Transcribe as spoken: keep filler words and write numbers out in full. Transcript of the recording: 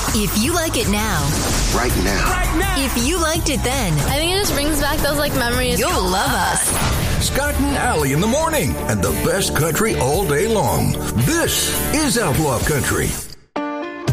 If you like it now, Right now. Right now. if you liked it then, I think it just brings back those like memories. you'll love us. Scott and Allie in the morning and the best country all day long. This is Outlaw Country.